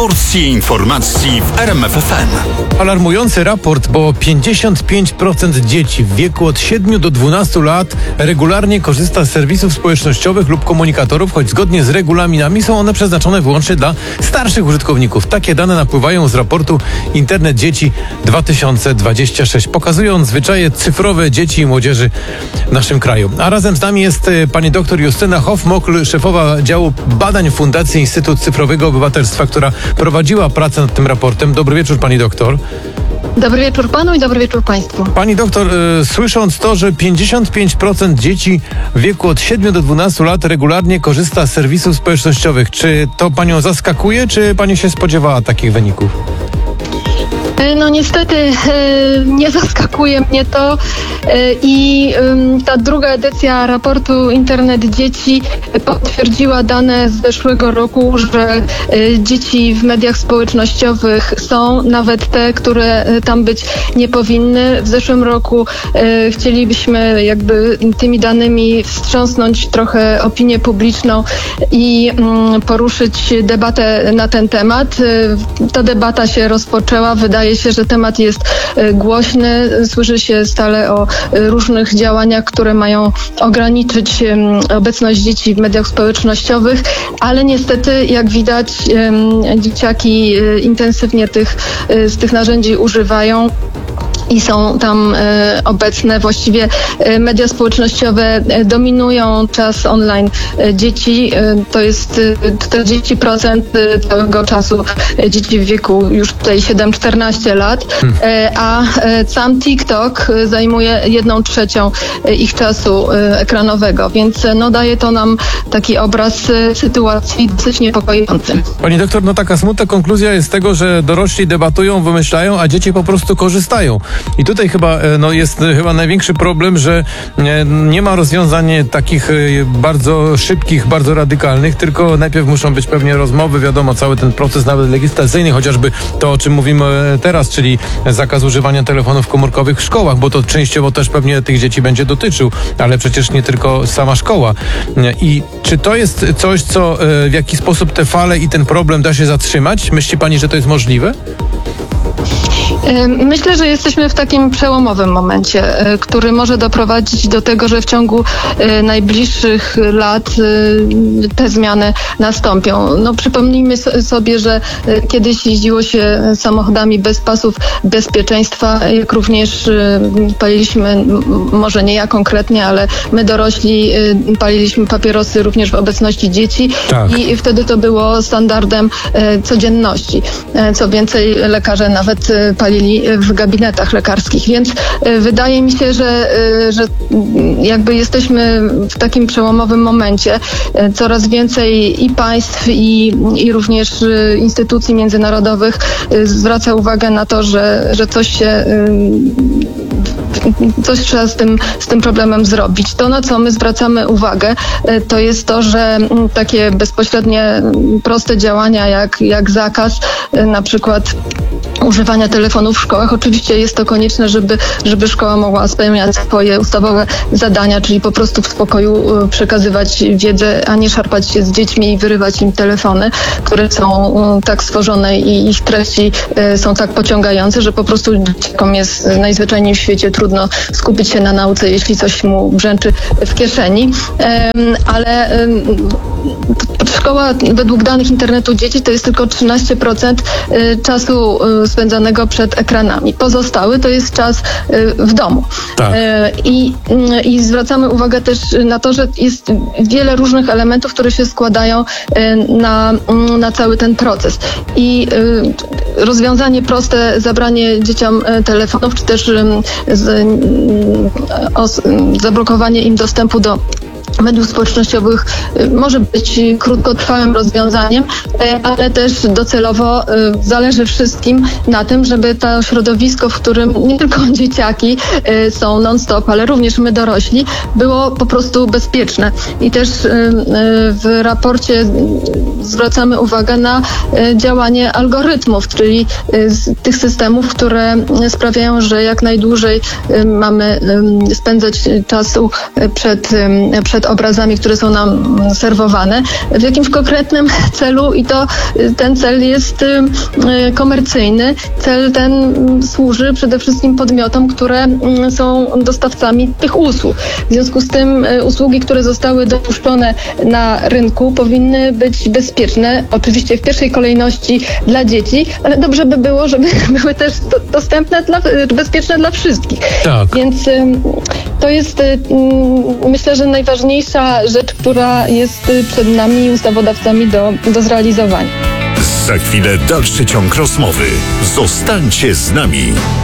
Porcje informacji w RMF FM. Alarmujący raport, bo 55% dzieci w wieku od 7 do 12 lat regularnie korzysta z serwisów społecznościowych lub komunikatorów, choć zgodnie z regulaminami są one przeznaczone wyłącznie dla starszych użytkowników. Takie dane napływają z raportu Internet Dzieci 2026. Pokazują zwyczaje cyfrowe dzieci i młodzieży w naszym kraju. A razem z nami jest pani dr Justyna Hoff-Mokl, szefowa działu badań Fundacji Instytut Cyfrowego Obywatelstwa, która prowadziła pracę nad tym raportem. Dobry wieczór, pani doktor. Dobry wieczór panu i dobry wieczór państwu. Pani doktor, słysząc to, że 55% dzieci w wieku od 7 do 12 lat regularnie korzysta z serwisów społecznościowych, czy to panią zaskakuje, czy pani się spodziewała takich wyników? No niestety nie zaskakuje mnie to i ta druga edycja raportu Internet Dzieci potwierdziła dane z zeszłego roku, że dzieci w mediach społecznościowych są, nawet te, które tam być nie powinny. W zeszłym roku chcielibyśmy jakby tymi danymi wstrząsnąć trochę opinię publiczną i poruszyć debatę na ten temat. Ta debata się rozpoczęła. Wydaje się, że temat jest głośny. Słyszy się stale o różnych działaniach, które mają ograniczyć obecność dzieci w mediach społecznościowych, ale niestety, jak widać, dzieciaki intensywnie z tych narzędzi używają i są tam obecne. Właściwie media społecznościowe dominują czas online dzieci. To jest 40% całego czasu dzieci w wieku już tutaj 7-14 lat, a sam TikTok zajmuje 1/3 ich czasu ekranowego, więc daje to nam taki obraz sytuacji dosyć niepokojący. Pani doktor, taka smutna konkluzja jest tego, że dorośli debatują, wymyślają, a dzieci po prostu korzystają. I tutaj jest największy problem, że nie ma rozwiązań takich bardzo szybkich, bardzo radykalnych, tylko najpierw muszą być pewnie rozmowy, wiadomo, cały ten proces nawet legislacyjny, chociażby to, o czym mówimy teraz, czyli zakaz używania telefonów komórkowych w szkołach, bo to częściowo też pewnie tych dzieci będzie dotyczył, ale przecież nie tylko sama szkoła. I czy to jest coś, co w jaki sposób te fale i ten problem da się zatrzymać? Myśli pani, że to jest możliwe? Myślę, że jesteśmy w takim przełomowym momencie, który może doprowadzić do tego, że w ciągu najbliższych lat te zmiany nastąpią. Przypomnijmy sobie, że kiedyś jeździło się samochodami bez pasów bezpieczeństwa, jak również paliliśmy, może nie ja konkretnie, ale my dorośli paliliśmy papierosy również w obecności dzieci. Tak. I wtedy to było standardem codzienności. Co więcej, lekarze nawet palili w gabinetach lekarskich, więc wydaje mi się, że jakby jesteśmy w takim przełomowym momencie. Coraz więcej i państw, i również instytucji międzynarodowych zwraca uwagę na to, że coś trzeba z tym problemem zrobić. To, na co my zwracamy uwagę, to jest to, że takie bezpośrednie, proste działania jak zakaz, na przykład używania telefonów w szkołach. Oczywiście jest to konieczne, żeby szkoła mogła spełniać swoje ustawowe zadania, czyli po prostu w spokoju przekazywać wiedzę, a nie szarpać się z dziećmi i wyrywać im telefony, które są tak stworzone i ich treści są tak pociągające, że po prostu dzieciakom jest najzwyczajniej w świecie trudno skupić się na nauce, jeśli coś mu brzęczy w kieszeni. Ale szkoła według danych Internetu Dzieci to jest tylko 13% czasu spędzanego przed ekranami. Pozostały to jest czas w domu. Tak. I zwracamy uwagę też na to, że jest wiele różnych elementów, które się składają na cały ten proces. I rozwiązanie proste, zabranie dzieciom telefonów, czy też zablokowanie im dostępu do mediów społecznościowych może być krótkotrwałym rozwiązaniem, ale też docelowo zależy wszystkim na tym, żeby to środowisko, w którym nie tylko dzieciaki są non-stop, ale również my dorośli, było po prostu bezpieczne. I też w raporcie zwracamy uwagę na działanie algorytmów, czyli tych systemów, które sprawiają, że jak najdłużej mamy spędzać czasu przed przed obrazami, które są nam serwowane, w jakimś konkretnym celu i to ten cel jest komercyjny. Cel ten służy przede wszystkim podmiotom, które są dostawcami tych usług. W związku z tym usługi, które zostały dopuszczone na rynku, powinny być bezpieczne, oczywiście w pierwszej kolejności dla dzieci, ale dobrze by było, żeby były też dostępne, bezpieczne dla wszystkich. Tak. Więc to jest, myślę, że najważniejsza rzecz, która jest przed nami, ustawodawcami, do zrealizowania. Za chwilę dalszy ciąg rozmowy. Zostańcie z nami.